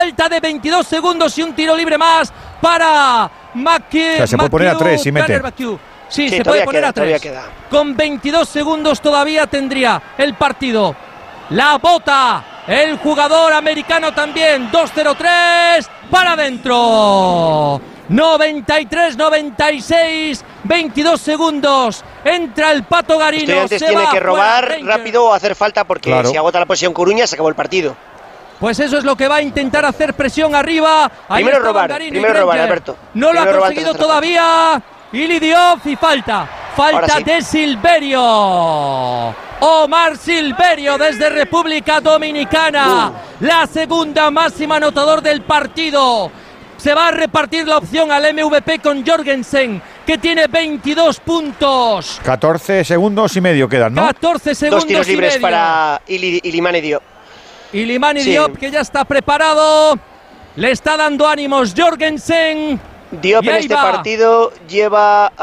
vuelta de 22 segundos y un tiro libre más para McHugh. O sea, se puede poner a 3 y mete. Sí, se puede poner a 3. Con 22 segundos todavía tendría el partido. La bota el jugador americano también. 2-0-3 para adentro. 93-96, 22 segundos. Entra el Pato Garino. Estudiantes tiene que robar rápido o hacer falta porque si agota la posesión Coruña se acabó el partido. Pues eso es lo que va a intentar hacer presión arriba. Primero robar, Alberto. No lo ha conseguido todavía. Ili Diop y falta de Silverio. Omar Silverio desde República Dominicana. La segunda máxima anotador del partido. Se va a repartir la opción al MVP con Jorgensen, que tiene 22 puntos. 14 segundos y medio quedan, ¿no? 14 segundos 2 tiros libres para Ilimani Diop. Ilimani Diop, que ya está preparado. Le está dando ánimos Jorgensen. Diop en este partido lleva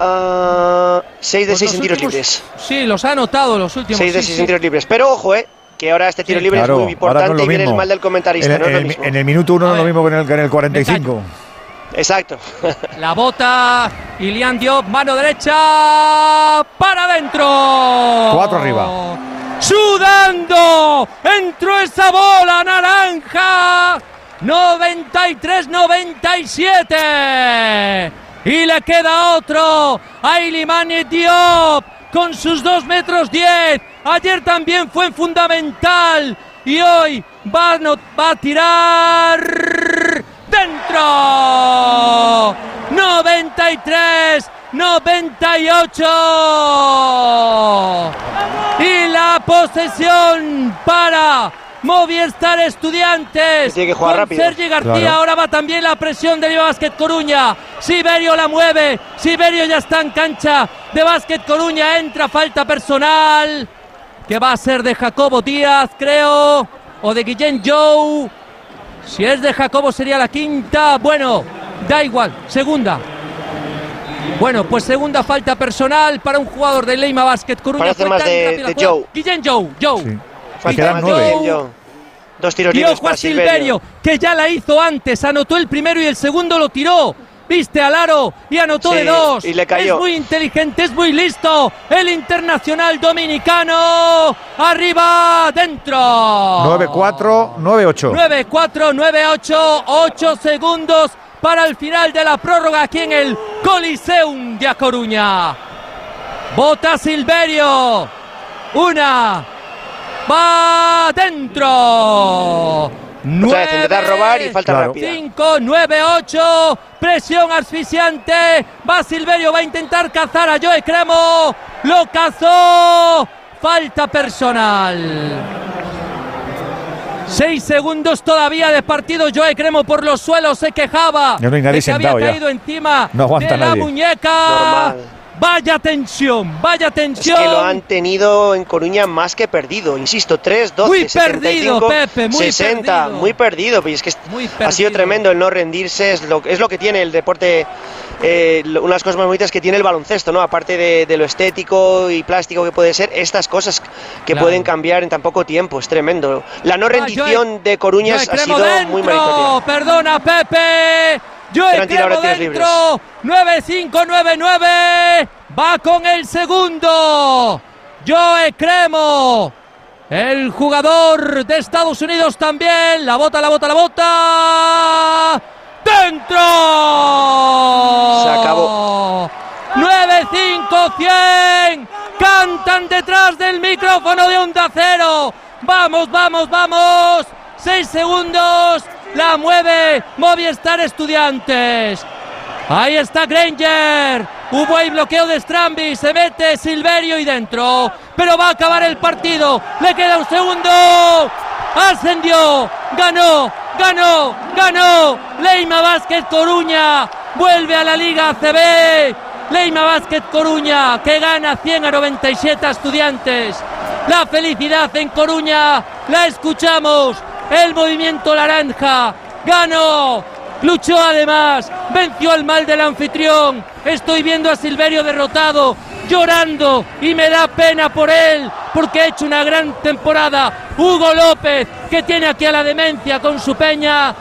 6 de 6 en tiros libres. Sí, los ha anotado los últimos. 6 de 6 en tiros libres. Pero ojo, que ahora este tiro libre es muy importante y viene el mal del comentarista. En el minuto 1 no es lo mismo que en el 45. Exacto. La bota Ilian Diop, mano derecha para adentro. 4 arriba. Sudando, entró esa bola naranja. 93-97. Y le queda otro a Ilimani Diop con sus 2 metros 10. Ayer también fue fundamental y hoy va a tirar dentro. 93-98. Y la posesión para Movistar Estudiantes. Tiene que jugar rápido. Sergi García, ahora va también la presión de Básquet Coruña. Silverio la mueve. Silverio ya está en cancha de Básquet Coruña. Entra falta personal, que va a ser de Jacobo Díaz, creo, o de Guillén Jou. Si es de Jacobo sería la quinta. Bueno, da igual, segunda. Bueno, pues segunda falta personal para un jugador de Leima Básquet Coruña. Parece más de Jou. Guillén Jou. Sí. Falta más de 2 tiros libres para Silverio, que ya la hizo antes. Anotó el primero y el segundo lo tiró. Viste al aro y anotó de 2. Y le cayó. Es muy inteligente, es muy listo. El internacional dominicano. Arriba, dentro. 9-4, 9-8. 9-4, 9-8. 8 segundos para el final de la prórroga aquí en el Coliseum de A Coruña. Bota Silverio. Una. Va dentro. 9, intentar robar y falta rápida. 5, 9, 8. Presión asfixiante. Va Silverio, va a intentar cazar a Joe Cremo. Lo cazó. Falta personal. 6 segundos todavía de partido. Joe Cremo por los suelos se quejaba de que había caído encima de la muñeca. Normal. Vaya tensión, vaya tensión. Es que lo han tenido en Coruña más que perdido. Insisto, 3, 12, muy 75, perdido, Pepe, muy 60. Perdido. Muy perdido. Es que ha sido tremendo el no rendirse. Es lo que tiene el deporte. Una de las cosas más bonitas que tiene el baloncesto, ¿no? Aparte de lo estético y plástico que puede ser, estas cosas que pueden cambiar en tan poco tiempo. Es tremendo. La no rendición de Coruña ha sido muy meritoria. Perdona, Pepe. Joe Cremo dentro, 9-5, 9-9, va con el segundo. Joe Cremo, el jugador de Estados Unidos también. La bota. ¡Dentro! Se acabó. 9-5, 100. Cantan detrás del micrófono de Onda Cero. Vamos. 6 segundos. La mueve Movistar Estudiantes. Ahí está Granger. Hubo ahí bloqueo de Strambi. Se mete Silverio y dentro. Pero va a acabar el partido. Le queda un segundo. Ascendió. Ganó. Leima Básquet Coruña. Vuelve a la Liga ACB. Leima Básquet Coruña, que gana 100-97 a Estudiantes. La felicidad en Coruña. La escuchamos. El movimiento naranja ganó, luchó además, venció al mal del anfitrión. Estoy viendo a Silverio derrotado, llorando, y me da pena por él, porque ha hecho una gran temporada. Hugo López, que tiene aquí a la demencia con su peña,